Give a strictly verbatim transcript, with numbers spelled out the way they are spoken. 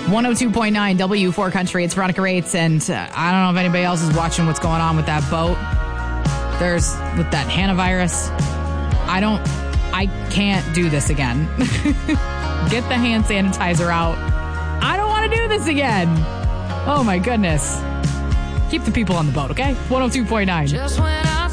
one oh two point nine W four Country. It's Veronica Rates, and uh, I don't know if anybody else is watching what's going on with that boat. There's, with that Hana virus, I don't, I can't do this again. Get the hand sanitizer out. I don't want to do this again. Oh my goodness. Keep the people on the boat, okay? one oh two point nine. Just when I